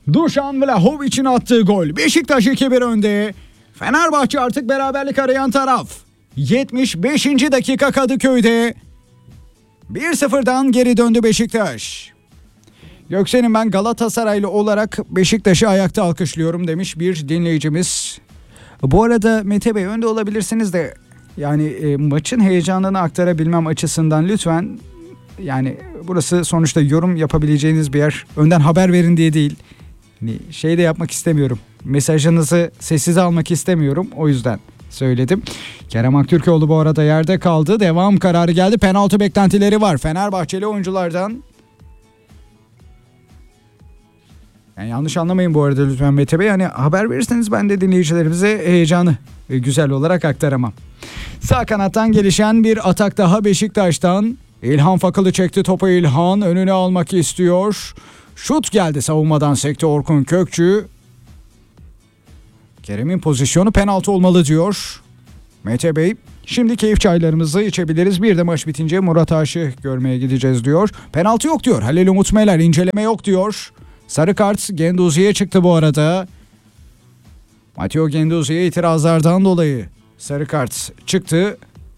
Dušan Vlahović'in attığı gol. Beşiktaş 2-1 önde. Fenerbahçe artık beraberlik arayan taraf. 75. dakika Kadıköy'de 1-0'dan geri döndü Beşiktaş. Göksel'in ben Galatasaraylı olarak Beşiktaş'ı ayakta alkışlıyorum demiş bir dinleyicimiz. Bu arada Mete Bey, önde olabilirsiniz de yani maçın heyecanını aktarabilmem açısından lütfen, yani burası sonuçta yorum yapabileceğiniz bir yer. Önden haber verin diye değil. Şey de yapmak istemiyorum. Mesajınızı sessize almak istemiyorum. O yüzden söyledim. Kerem Aktürkoğlu bu arada yerde kaldı. Devam kararı geldi. Penaltı beklentileri var Fenerbahçeli oyunculardan. Yani yanlış anlamayın bu arada lütfen Mete Bey. Yani haber verirseniz ben de dinleyicilerimize heyecanı güzel olarak aktaramam. Sağ kanattan gelişen bir atak daha Beşiktaş'tan. İlhan Fakılı çekti topu İlhan. Önüne almak istiyor. Şut geldi, savunmadan sekti Orkun Kökçü. Kerem'in pozisyonu penaltı olmalı diyor Mete Bey. Şimdi keyif çaylarımızı içebiliriz. Bir de maç bitince Murat Aş'ı görmeye gideceğiz diyor. Penaltı yok diyor Halil Umut Meler, inceleme yok diyor. Sarı kart Guendouzi'ye çıktı bu arada. Matteo Guendouzi'ye itirazlardan dolayı sarı kart çıktı.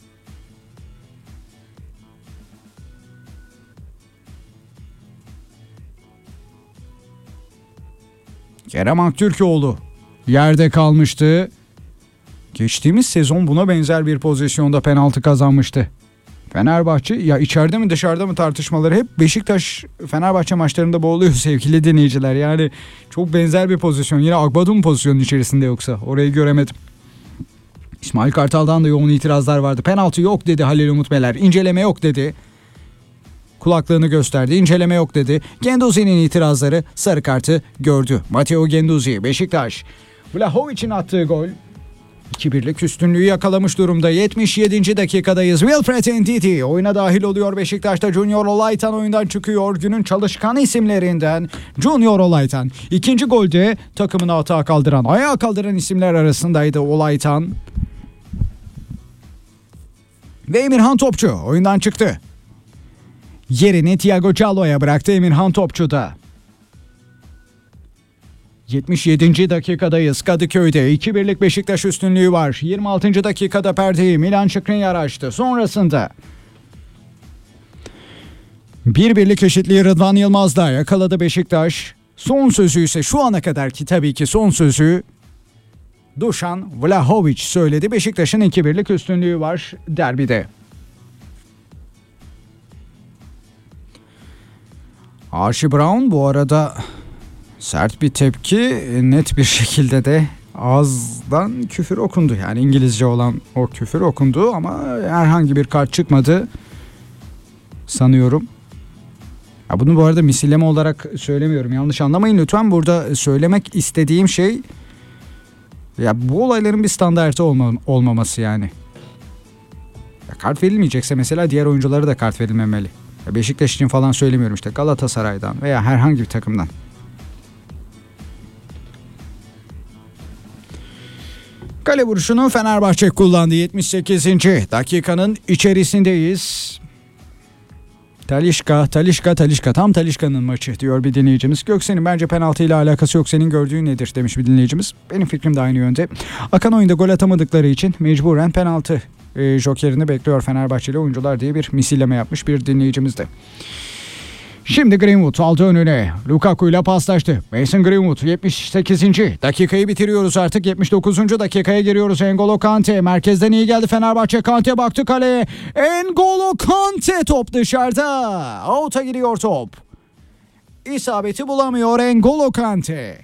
Kerem Aktürkoğlu yerde kalmıştı. Geçtiğimiz sezon buna benzer bir pozisyonda penaltı kazanmıştı. Fenerbahçe ya içeride mi dışarıda mı tartışmaları hep Beşiktaş Fenerbahçe maçlarında boğuluyor sevgili dinleyiciler. Yani çok benzer bir pozisyon. Yine Agbadum pozisyonun içerisinde, yoksa orayı göremedim. İsmail Kartal'dan da yoğun itirazlar vardı. Penaltı yok dedi Halil Umut Meler. İnceleme yok dedi. Kulaklığını gösterdi. İnceleme yok dedi. Guendouzi'nin itirazları, sarı kartı gördü. Matteo Guendouzi, Beşiktaş. Vlahović'in attığı gol. 2-1'lik üstünlüğü yakalamış durumda. 77. dakikadayız. Wilfred Ndidi oyuna dahil oluyor Beşiktaş'ta. Junior Olaytan oyundan çıkıyor. Günün çalışkan isimlerinden Junior Olaytan. İkinci golde takımını ayağa kaldıran isimler arasındaydı Olaytan. Ve Emirhan Topçu oyundan çıktı. Yerini Thiago Callo'ya bıraktı Emirhan Topçu da. 77. dakikadayız Kadıköy'de. 2-1'lik Beşiktaş üstünlüğü var. 26. dakikada perdeyi Milan Skriniar açtı. Sonrasında 1-1'lik eşitliği Rıdvan Yılmaz'da yakaladı Beşiktaş. Son sözü ise şu ana kadarki tabii ki son sözü Dušan Vlahović söyledi. Beşiktaş'ın 2-1'lik üstünlüğü var derbide. Archie Brown bu arada sert bir tepki, net bir şekilde de ağızdan küfür okundu. Yani İngilizce olan o küfür okundu ama herhangi bir kart çıkmadı sanıyorum. Ya bunu bu arada misilleme olarak söylemiyorum. Yanlış anlamayın lütfen. Burada söylemek istediğim şey, ya bu olayların bir standartı olmaması yani. Ya kart verilmeyecekse mesela diğer oyunculara da kart verilmemeli. Ya Beşiktaş için falan söylemiyorum, işte Galatasaray'dan veya herhangi bir takımdan. Kale vuruşunu Fenerbahçe kullandı. 78. dakikanın içerisindeyiz. Talisca tam Talisca'nın maçı diyor bir dinleyicimiz. Göksel'in bence penaltıyla alakası yok, senin gördüğün nedir demiş bir dinleyicimiz. Benim fikrim de aynı yönde. Akan oyunda gol atamadıkları için mecburen penaltı jokerini bekliyor Fenerbahçeli oyuncular diye bir misilleme yapmış bir dinleyicimiz de. Şimdi Greenwood aldı önüne. Lukaku ile paslaştı. Mason Greenwood 78. dakikayı bitiriyoruz artık. 79. dakikaya giriyoruz. N'Golo Kante merkezden iyi geldi Fenerbahçe. Kante baktı kaleye. N'Golo Kante, top dışarıda. Out'a giriyor top. İsabeti bulamıyor N'Golo Kante.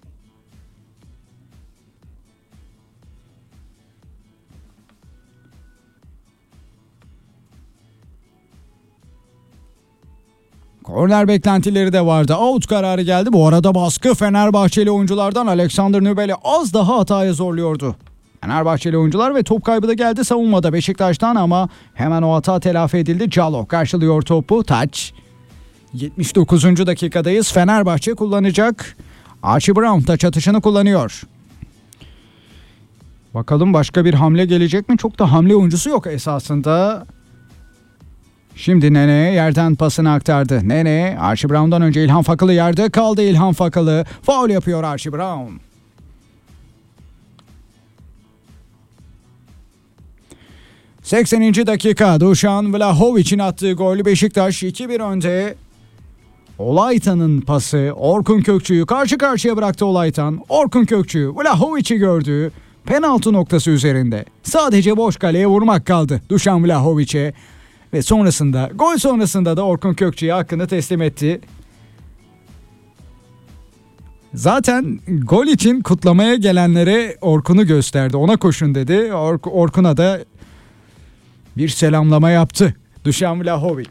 Korner beklentileri de vardı. Out kararı geldi. Bu arada baskı Fenerbahçeli oyunculardan. Alexander Nübel'i az daha hataya zorluyordu Fenerbahçeli oyuncular ve top kaybı da geldi savunmada Beşiktaş'tan ama hemen o hata telafi edildi. Callo karşılıyor topu. Taç. 79. dakikadayız. Fenerbahçe kullanacak. Archie Brown taç atışını kullanıyor. Bakalım başka bir hamle gelecek mi? Çok da hamle oyuncusu yok esasında. Şimdi Nene'ye yerden pasını aktardı. Nene, Archie Brown'dan önce İlhan Fakılı yerde kaldı. İlhan Fakılı faul yapıyor Archie Brown. ...80. dakika Dušan Vlahovic'in attığı gol. Beşiktaş 2-1 önde. Olaytan'ın pası Orkun Kökçü'yü karşı karşıya bıraktı Olaytan. Orkun Kökçü Vlahovic'i gördü. Penaltı noktası üzerinde. Sadece boş kaleye vurmak kaldı Dušan Vlahovic'e. Ve sonrasında, gol sonrasında da Orkun Kökçü'ye hakkını teslim etti. Zaten gol için kutlamaya gelenlere Orkun'u gösterdi. Ona koşun dedi. Orkun'a da bir selamlama yaptı Dušan Vlahovic.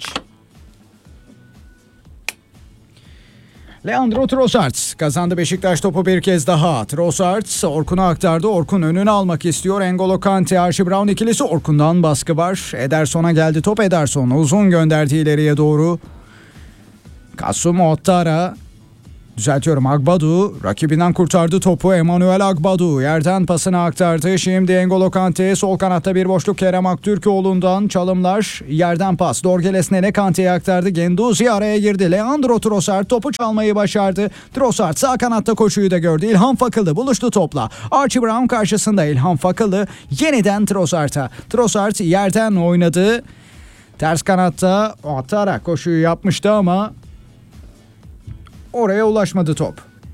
Leandro Trossard kazandı Beşiktaş topu bir kez daha. Trossard Orkun'a aktardı. Orkun önünü almak istiyor. N'Golo Kante, Archie Brown ikilisi. Orkun'dan baskı var. Ederson'a geldi top. Ederson uzun gönderdi ileriye doğru. Kasum Ouattara. Düzeltiyorum, Agbadu rakibinden kurtardı topu. Emmanuel Agbadu yerden pasını aktardı. Şimdi N'Golo Kante sol kanatta bir boşluk. Kerem Aktürkoğlu'ndan çalımlar, yerden pas. Dorgeles Nene Kante'ye aktardı. Guendouzi araya girdi. Leandro Trossard topu çalmayı başardı. Trossard sağ kanatta koşuyu da gördü. İlhan Fakılı buluştu topla. Archie Brown karşısında. İlhan Fakılı yeniden Trossard'a. Trossard yerden oynadı. Ters kanatta Ouattara koşuyu yapmıştı ama oraya ulaşmadı top.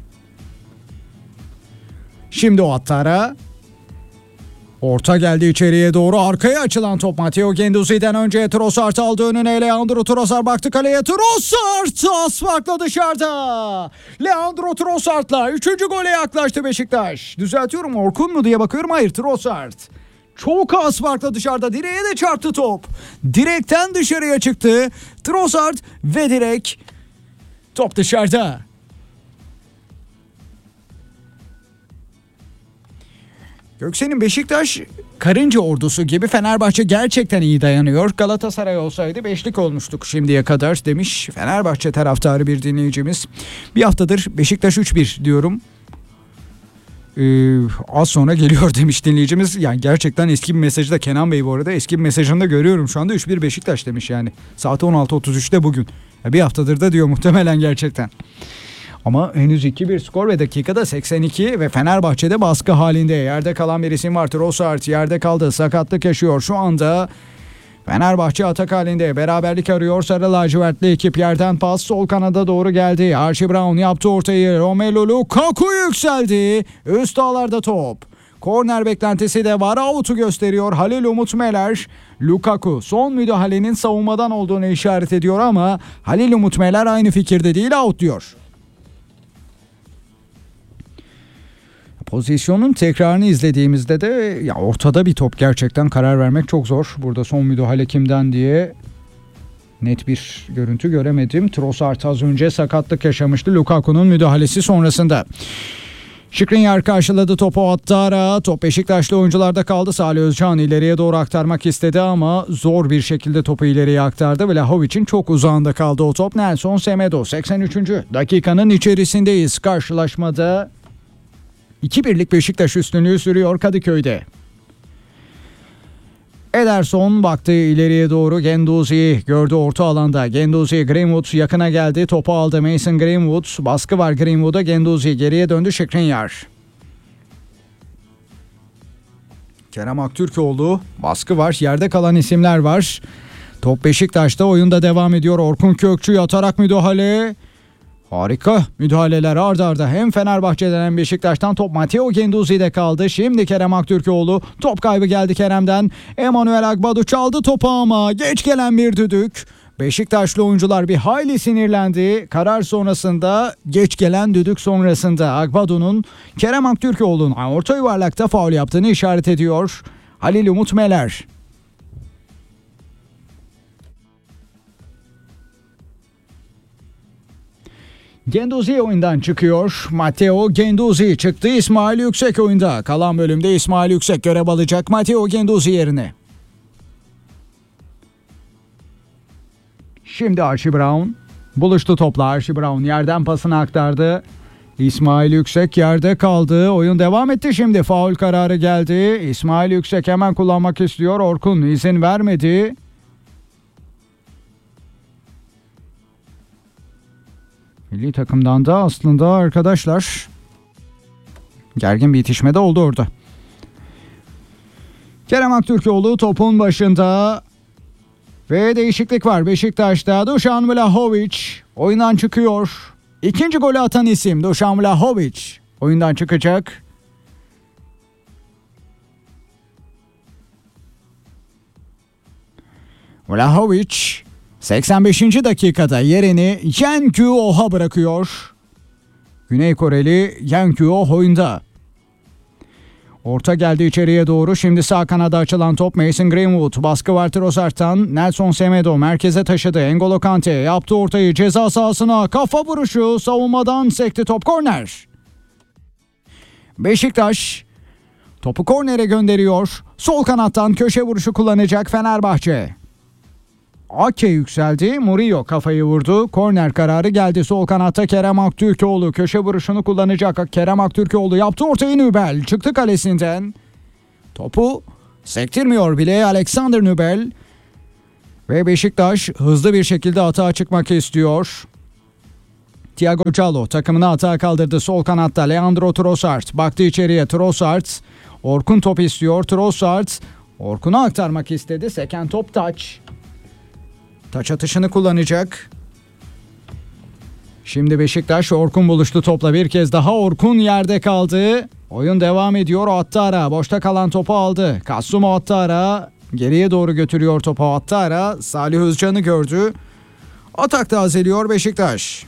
Şimdi Ouattara. Orta geldi içeriye doğru. Arkaya açılan top Matteo Guendouzi'den önce Trossard aldı önüne. Leandro Trossard baktı kaleye. Trossard az farkla dışarıda. Leandro Trossard'la 3. gole yaklaştı Beşiktaş. Düzeltiyorum, Orkun mu diye bakıyorum. Hayır, Trossard. Çok az farkla dışarıda. Direğe de çarptı top. Direkten dışarıya çıktı Trossard ve direk. Top dışarıda. Göksel'in Beşiktaş karınca ordusu gibi, Fenerbahçe gerçekten iyi dayanıyor. Galatasaray olsaydı beşlik olmuştuk şimdiye kadar demiş Fenerbahçe taraftarı bir dinleyicimiz. Bir haftadır Beşiktaş 3-1 diyorum. Az sonra geliyor demiş dinleyicimiz. Yani gerçekten eski bir mesajı da Kenan Bey, bu arada eski bir mesajını da görüyorum şu anda. 3-1 Beşiktaş demiş yani. Saat 16.33'te bugün. Bir haftadır da diyor muhtemelen gerçekten. Ama henüz 2-1 skor ve dakikada 82 ve Fenerbahçe'de baskı halinde. Yerde kalan bir isim var. Trossard yerde kaldı. Sakatlık yaşıyor şu anda. Fenerbahçe atak halinde. Beraberlik arıyor sarı lacivertli ekip. Yerden pas sol kanada doğru geldi. Archie Brown yaptı ortayı. Romelu Lukaku yükseldi. Üst ağlarda top. Korner beklentisi de var. Out'u gösteriyor Halil Umut Meler. Lukaku son müdahalenin savunmadan olduğunu işaret ediyor ama Halil Umut Meler aynı fikirde değil, out diyor. Pozisyonun tekrarını izlediğimizde de ya ortada bir top, gerçekten karar vermek çok zor. Burada son müdahale kimden diye net bir görüntü göremedim. Trossard az önce sakatlık yaşamıştı Lukaku'nun müdahalesi sonrasında. Skriniar karşıladı topu. Ouattara. Top Beşiktaşlı oyuncularda kaldı. Salih Özcan ileriye doğru aktarmak istedi ama zor bir şekilde topu ileriye aktardı. Vlahovic'in çok uzağında kaldı o top. Nelson Semedo 83. dakikanın içerisindeyiz. Karşılaşmada 2-1'lik Beşiktaş üstünlüğü sürüyor Kadıköy'de. Ederson baktı ileriye doğru. Guendouzi'yi gördü orta alanda. Guendouzi, Greenwood yakına geldi. Topu aldı Mason Greenwood. Baskı var Greenwood'a. Guendouzi geriye döndü. Skriniar. Kerem Aktürkoğlu. Baskı var. Yerde kalan isimler var. Top Beşiktaş'ta, oyunda devam ediyor. Orkun Kökçü yatarak müdahale. Harika müdahaleler arda arda hem Fenerbahçe'den hem Beşiktaş'tan. Top Matteo Guendouzi'de kaldı. Şimdi Kerem Aktürkoğlu. Top kaybı geldi Kerem'den. Emmanuel Agbadu çaldı topu ama geç gelen bir düdük. Beşiktaşlı oyuncular bir hayli sinirlendi. Karar sonrasında, geç gelen düdük sonrasında Agbadu'nun Kerem Aktürkoğlu'nun orta yuvarlakta faul yaptığını işaret ediyor Halil Umut Meler. Guendouzi oyundan çıkıyor. Matteo Guendouzi çıktı. İsmail Yüksek oyunda. Kalan bölümde İsmail Yüksek görev alacak Matteo Guendouzi yerine. Şimdi Archie Brown buluştu topla. Archie Brown yerden pasını aktardı. İsmail Yüksek yerde kaldı. Oyun devam etti şimdi. Faul kararı geldi. İsmail Yüksek hemen kullanmak istiyor. Orkun izin vermedi. Milli takımdan da aslında arkadaşlar gergin bir itişme de oldu orada. Kerem Aktürkoğlu topun başında ve değişiklik var Beşiktaş'ta. Dušan Vlahović oyundan çıkıyor. İkinci golü atan isim Dušan Vlahović oyundan çıkacak. Vlahović 85. dakikada yerini Yang Kyu-oh'a bırakıyor. Güney Koreli Yang Kyu-oh oyunda. Orta geldi içeriye doğru. Şimdi sağ kanada açılan top Mason Greenwood. Baskı var Trossard'tan. Nelson Semedo merkeze taşıdı. N'Golo Kante yaptı ortayı ceza sahasına. Kafa vuruşu savunmadan sekti top, korner. Beşiktaş topu kornere gönderiyor. Sol kanattan köşe vuruşu kullanacak Fenerbahçe. Ake yükseldi. Murillo kafayı vurdu. Korner kararı geldi. Sol kanatta Kerem Aktürkoğlu köşe vuruşunu kullanacak. Kerem Aktürkoğlu yaptı ortayı, Nübel çıktı kalesinden. Topu sektirmiyor bile Alexander Nübel. Ve Beşiktaş hızlı bir şekilde atağa çıkmak istiyor. Thiago Callo takımını atağa kaldırdı. Sol kanatta Leandro Trossard baktı içeriye. Trossard, Orkun top istiyor. Trossard Orkun'a aktarmak istedi. Seken top taç. Taç atışını kullanacak. Şimdi Beşiktaş, Orkun buluştu topla bir kez daha. Orkun yerde kaldı. Oyun devam ediyor. Ouattara boşta kalan topu aldı. Kasum Ouattara geriye doğru götürüyor topu. Ouattara Salih Özcan'ı gördü. Atakta azeliyor Beşiktaş.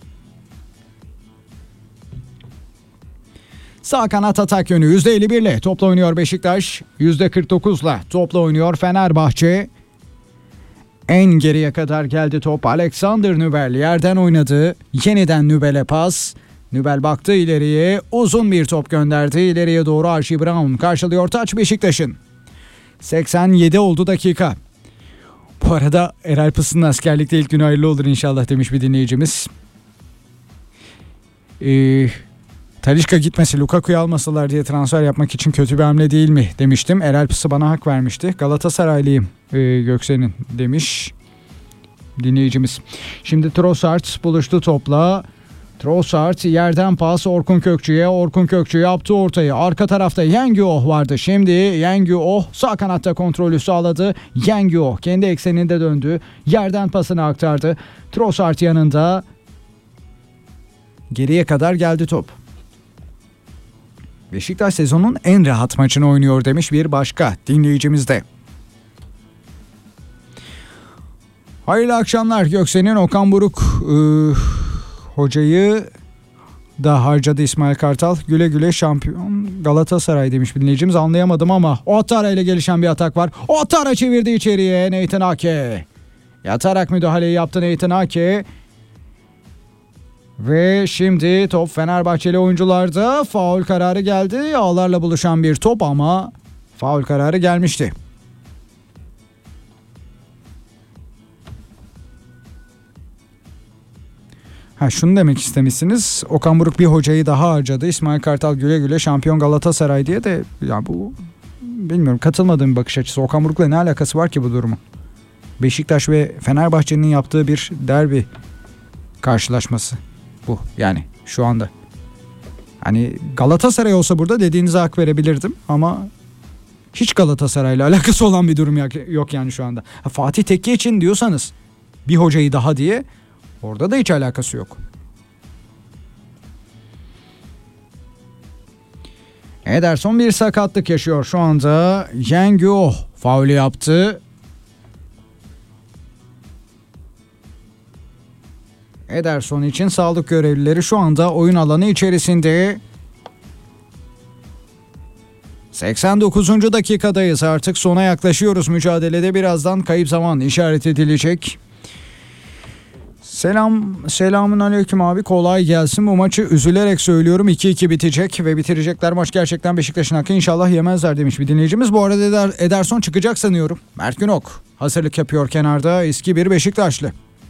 Sağ kanat atak yönü %51 ile topla oynuyor Beşiktaş. %49 ile topla oynuyor Fenerbahçe. En geriye kadar geldi top. Alexander Nübel yerden oynadı. Yeniden Nübel'e pas. Nübel baktı ileriye. Uzun bir top gönderdi. İleriye doğru Archie Brown karşılıyor taç Beşiktaş'ın. 87 oldu dakika. Bu arada Erel Pıs'ın askerlikte ilk günü hayırlı olur inşallah demiş bir dinleyicimiz. Talisca gitmesi, Lukaku'yu almasalar diye transfer yapmak için kötü bir hamle değil mi demiştim. Erel Pıs'ı bana hak vermişti. Galatasaraylıyım Göksen'in demiş dinleyicimiz. Şimdi Trossard buluştu topla. Trossard yerden pas Orkun Kökçü'ye. Orkun Kökçü yaptı ortayı. Arka tarafta Yang Kyu-oh vardı. Şimdi Yang Kyu-oh sağ kanatta kontrolü sağladı. Yang Kyu-oh kendi ekseninde döndü. Yerden pasını aktardı. Trossard yanında. Geriye kadar geldi top. Beşiktaş sezonun en rahat maçını oynuyor demiş bir başka dinleyicimiz de. Hayırlı akşamlar. Göksen'in Okan Buruk hocayı da harcadı İsmail Kartal. Güle güle şampiyon Galatasaray demiş dinleyicimiz. Anlayamadım ama Ouattara ile gelişen bir atak var. Ouattara çevirdi içeriye. Nathan Ake yatarak müdahaleyi yaptı Nathan Ake. Ve şimdi top Fenerbahçeli oyuncularda. Faul kararı geldi. Ağlarla buluşan bir top ama faul kararı gelmişti. Şunu demek istemişsiniz. Okan Buruk bir hocayı daha harcadı. İsmail Kartal güle güle şampiyon Galatasaray diye de ya bu bilmiyorum, katılmadığım bir bakış açısı. Okan Buruk'la ne alakası var ki bu durumun? Beşiktaş ve Fenerbahçe'nin yaptığı bir derbi karşılaşması bu yani şu anda. Hani Galatasaray olsa burada dediğinize hak verebilirdim ama hiç Galatasaray'la alakası olan bir durum yok yani şu anda. Fatih Tekke için diyorsanız bir hocayı daha diye, orada da hiç alakası yok. Ederson bir sakatlık yaşıyor şu anda. Yang Kyu-oh faulü yaptı. Ederson için sağlık görevlileri şu anda oyun alanı içerisinde. 89. dakikadayız, artık sona yaklaşıyoruz mücadelede. Birazdan kayıp zaman işaret edilecek. Selamun aleyküm abi, kolay gelsin. Bu maçı üzülerek söylüyorum 2-2 bitecek ve bitirecekler. Maç gerçekten Beşiktaş'ın hakkı, inşallah yemezler demiş bir dinleyicimiz. Bu arada Ederson çıkacak sanıyorum. Mert Günok hazırlık yapıyor kenarda, eski bir Beşiktaşlı.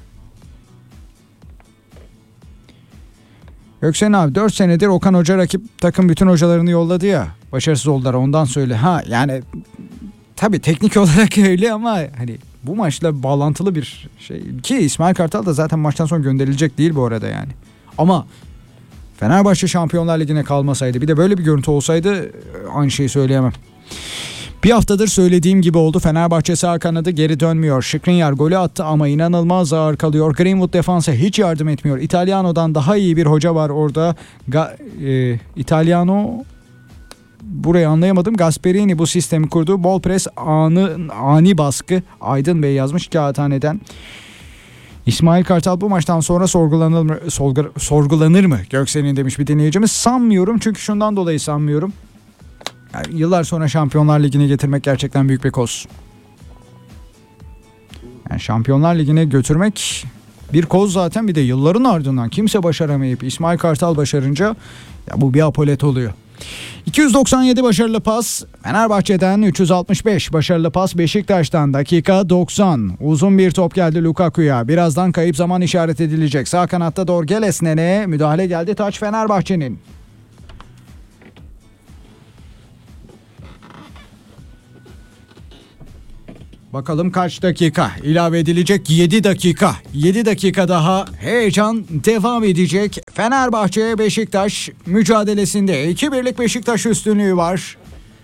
Göksen abi 4 senedir Okan Hoca rakip takım bütün hocalarını yolladı ya, başarısız oldular, ondan söyle. Yani tabii teknik olarak öyle ama hani bu maçla bağlantılı bir şey. Ki İsmail Kartal da zaten maçtan sonra gönderilecek değil bu arada yani. Ama Fenerbahçe Şampiyonlar Ligi'ne kalmasaydı, bir de böyle bir görüntü olsaydı aynı şeyi söyleyemem. Bir haftadır söylediğim gibi oldu. Fenerbahçe sağ kanadı geri dönmüyor. Skriniar golü attı ama inanılmaz ağır kalıyor. Greenwood defansa hiç yardım etmiyor. Italiano'dan daha iyi bir hoca var orada. Italiano, burayı anlayamadım. Gasperini bu sistemi kurdu. Bol pres, ani baskı. Aydın Bey yazmış kağıthaneden. İsmail Kartal bu maçtan sonra sorgulanır mı Göksel'in demiş bir dinleyicimiz. Sanmıyorum, çünkü şundan dolayı sanmıyorum. Yani yıllar sonra Şampiyonlar Ligi'ne getirmek gerçekten büyük bir koz. Yani Şampiyonlar Ligi'ne götürmek bir koz zaten, bir de yılların ardından kimse başaramayıp İsmail Kartal başarınca ya bu bir apolet oluyor. 297 başarılı pas Fenerbahçe'den, 365 başarılı pas Beşiktaş'tan. Dakika 90. Uzun bir top geldi Lukaku'ya. Birazdan kayıp zaman işaret edilecek. Sağ kanatta Dorgeles Nene, müdahale geldi, taç Fenerbahçe'nin. Bakalım kaç dakika ilave edilecek? 7 dakika. 7 dakika daha heyecan devam edecek. Fenerbahçe Beşiktaş mücadelesinde 2-1'lik Beşiktaş üstünlüğü var.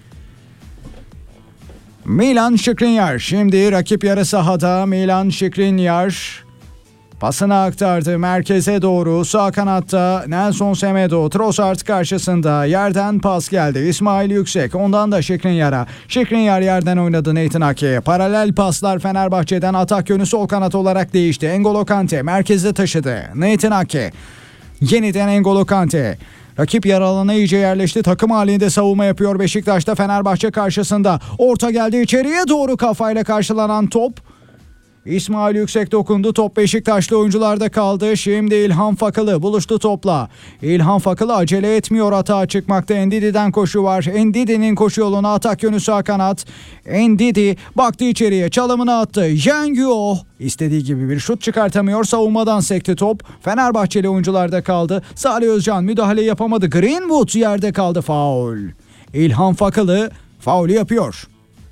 Milan Skriniar şimdi rakip yarı sahada. Milan Skriniar pasını aktardı merkeze doğru. Sağ kanatta Nelson Semedo, Trossard karşısında, yerden pas geldi. İsmail Yüksek, ondan da Skriniar'a. Skriniar yerden oynadı Nathan Ake'ye. Paralel paslar Fenerbahçe'den, atak yönü sol kanat olarak değişti. N'Golo Kante merkeze taşıdı. Nathan Ake, yeniden N'Golo Kante. Rakip yarı alana iyice yerleşti. Takım halinde savunma yapıyor Beşiktaş'ta Fenerbahçe karşısında. Orta geldi içeriye doğru, kafayla karşılanan top. İsmail Yüksek dokundu. Top Beşiktaşlı oyuncularda kaldı. Şimdi İlhan Fakılı buluştu topla. İlhan Fakılı acele etmiyor atağa çıkmakta. Ndidi'den koşu var. Ndidi'nin koşu yoluna, atak yönü sağ kanat. Ndidi baktı içeriye, çalımını attı. Yengyo istediği gibi bir şut çıkartamıyor. Savunmadan sekti top. Fenerbahçeli oyuncularda kaldı. Salih Özcan müdahale yapamadı. Greenwood yerde kaldı. Faul. İlhan Fakılı faulü yapıyor.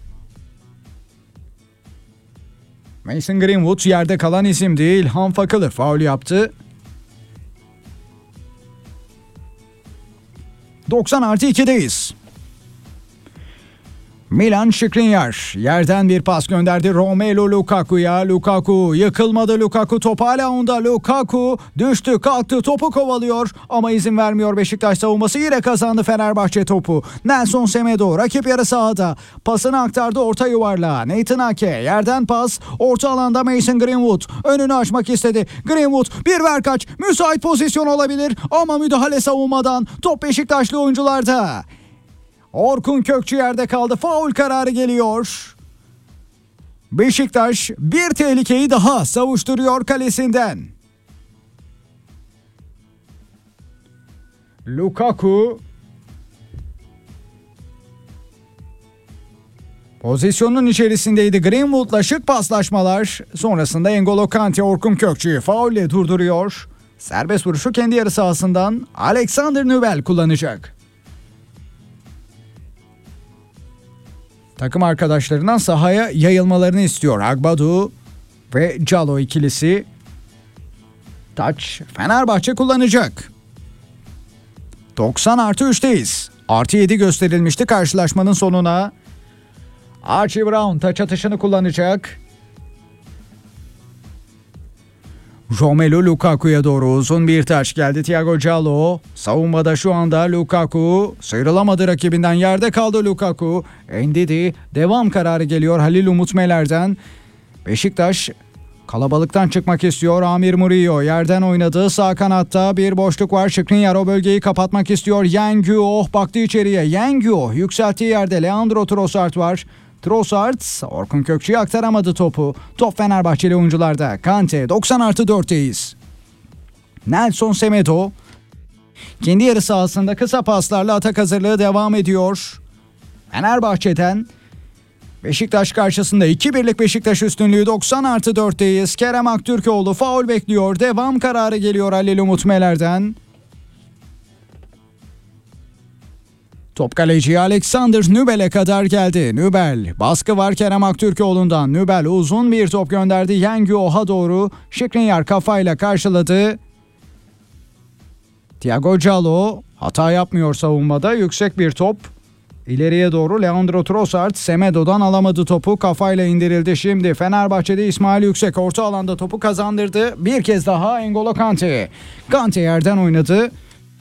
Mason Greenwood yerde kalan isim değil. İlhan Fakılı faul yaptı. 90+2'deyiz. Milan Skriniar yerden bir pas gönderdi Romelu Lukaku'ya. Lukaku yıkılmadı. Lukaku top hala onda. Lukaku düştü, kalktı, topu kovalıyor ama izin vermiyor Beşiktaş savunması. Yine kazandı Fenerbahçe topu. Nelson Semedo rakip yarı sahada. Pasını aktardı orta yuvarlığa. Nathan Ake yerden pas. Orta alanda Mason Greenwood önünü açmak istedi. Greenwood bir ver kaç. Müsait pozisyon olabilir ama müdahale savunmadan. Top Beşiktaşlı oyuncularda. Orkun Kökçü yerde kaldı. Faul kararı geliyor. Beşiktaş bir tehlikeyi daha savuşturuyor kalesinden. Lukaku pozisyonun içerisindeydi. Greenwood'la şık paslaşmalar. Sonrasında N'Golo Kante Orkun Kökçü'yü faulle durduruyor. Serbest vuruşu kendi yarı sahasından Alexander Nübel kullanacak. Takım arkadaşlarından sahaya yayılmalarını istiyor Agbadu ve Calo ikilisi. Taç Fenerbahçe kullanacak. 90+3'teyiz. +7 gösterilmişti karşılaşmanın sonuna. Archie Brown taç atışını kullanacak. Romelu Lukaku'ya doğru uzun bir taç geldi. Thiago Calo savunmada şu anda. Lukaku sıyrılamadı rakibinden, yerde kaldı Lukaku. Ndidi devam kararı geliyor Halil Umut Meler'den. Beşiktaş kalabalıktan çıkmak istiyor. Amir Murillo yerden oynadı. Sağ kanatta bir boşluk var. Skriniar o bölgeyi kapatmak istiyor. Yengyo baktı içeriye. Yengyo yükselttiği yerde Leandro Trossard var. Trossard Orkun Kökçü'ye aktaramadı topu. Top Fenerbahçeli oyuncularda. Kante 90+4'teyiz. Nelson Semedo kendi yarı sahasında kısa paslarla atak hazırlığı devam ediyor. Fenerbahçe'den Beşiktaş karşısında 2-1'lik Beşiktaş üstünlüğü. 90+4'teyiz. Kerem Aktürkoğlu faul bekliyor. Devam kararı geliyor Halil Umut Meler'den. Top kaleci Alexander Nübel'e kadar geldi. Nübel, baskı var Kerem Aktürkoğlu'ndan. Nübel uzun bir top gönderdi Yengio'ha doğru. Skriniar kafayla karşıladı. Thiago Giallo hata yapmıyor savunmada. Yüksek bir top. İleriye doğru Leandro Trossard Semedo'dan alamadı topu. Kafayla indirildi şimdi. Fenerbahçe'de İsmail Yüksek orta alanda topu kazandırdı. Bir kez daha N'Golo Kante. Kante yerden oynadı.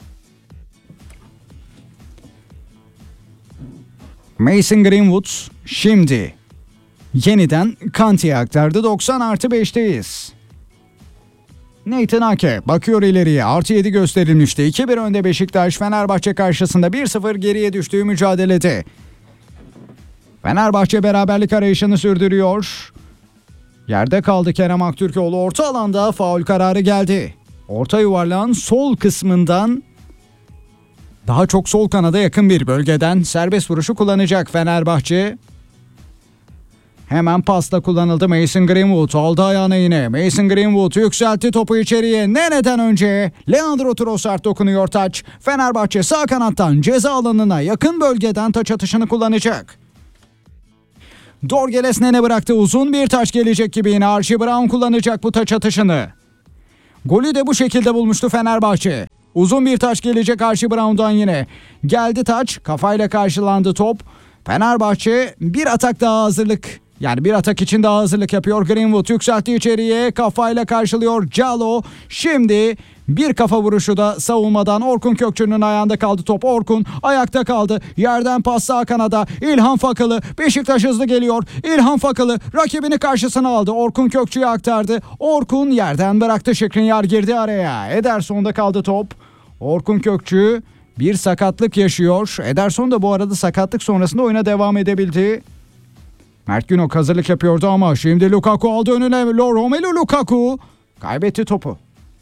Mason Greenwood şimdi yeniden Kante'ye aktardı. 90+5'teyiz. Nathan Ake bakıyor ileriye. +7 gösterilmişti. 2-1 önde Beşiktaş. Fenerbahçe karşısında 1-0 geriye düştüğü mücadelede. Fenerbahçe beraberlik arayışını sürdürüyor. Yerde kaldı Kerem Aktürkoğlu. Orta alanda faul kararı geldi. Orta yuvarlağın sol kısmından, daha çok sol kanada yakın bir bölgeden serbest vuruşu kullanacak Fenerbahçe. Hemen pasta kullanıldı. Mason Greenwood aldı ayağına yine. Mason Greenwood yükseltti topu içeriye. Nereden önce? Leandro Trossard dokunuyor taç. Fenerbahçe sağ kanattan ceza alanına yakın bölgeden taç atışını kullanacak. Dorgeles Nene bıraktı. Uzun bir taç gelecek gibi yine Archie Brown kullanacak bu taç atışını. Golü de bu şekilde bulmuştu Fenerbahçe. Uzun bir taç gelecek Archie Brown'dan yine. Geldi taç. Kafayla karşılandı top. Fenerbahçe bir atak daha hazırlık. Yani bir atak için daha hazırlık yapıyor. Greenwood yükseltti içeriye. Kafayla karşılıyor Giallo. Şimdi bir kafa vuruşu da savunmadan Orkun Kökçü'nün ayağında kaldı top. Orkun ayakta kaldı. Yerden pas sağ kanada. İlhan Fakılı. Beşiktaş hızlı geliyor. İlhan Fakılı rakibini karşısına aldı. Orkun Kökçü'ye aktardı. Orkun yerden bıraktı. Skriniar girdi araya. Ederson'da kaldı top. Orkun Kökçü bir sakatlık yaşıyor. Ederson da bu arada sakatlık sonrasında oyuna devam edebildi. Mert Günok hazırlık yapıyordu ama şimdi Lukaku aldı önüne. Romelu Lukaku kaybetti topu.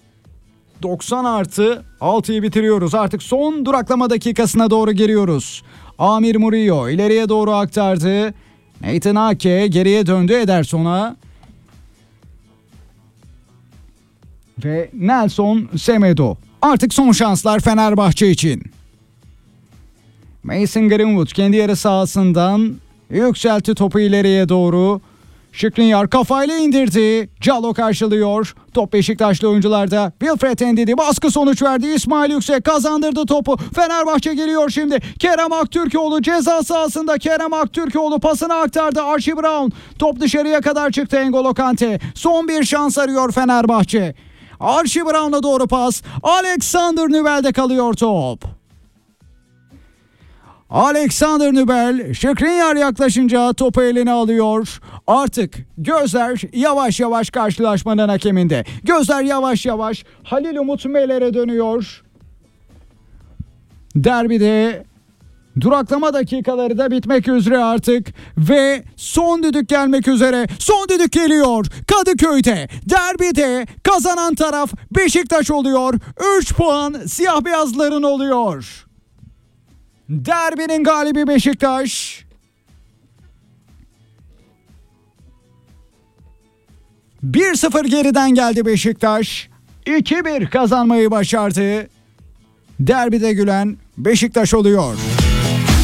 90+6'yı bitiriyoruz. Artık son duraklama dakikasına doğru giriyoruz. Amir Murillo ileriye doğru aktardı. Nathan Ake geriye döndü Ederson'a. Ve Nelson Semedo. Artık son şanslar Fenerbahçe için. Mason Greenwood kendi yarı sahasından yükseltti topu ileriye doğru. Skriniar kafayla indirdi. Giallo karşılıyor. Top Beşiktaşlı oyuncularda. Wilfred Ndidi baskı sonuç verdi. İsmail Yüksek kazandırdı topu. Fenerbahçe geliyor şimdi. Kerem Aktürkoğlu ceza sahasında. Kerem Aktürkoğlu pasını aktardı. Archie Brown. Top dışarıya kadar çıktı N'Golo Kante. Son bir şans arıyor Fenerbahçe. Archie Brown'a doğru pas. Alexander Nübel'de kalıyor top. Alexander Nübel, Skriniar yaklaşınca topu eline alıyor. Artık gözler yavaş yavaş karşılaşmanın hakeminde. Gözler yavaş yavaş Halil Umut Meler'e dönüyor. Derbide duraklama dakikaları da bitmek üzere artık ve son düdük gelmek üzere. Son düdük geliyor. Kadıköy'de derbide kazanan taraf Beşiktaş oluyor. 3 puan siyah beyazların oluyor. Derbinin galibi Beşiktaş. ...1-0 geriden geldi Beşiktaş. 2-1 kazanmayı başardı. Derbide gülen Beşiktaş oluyor.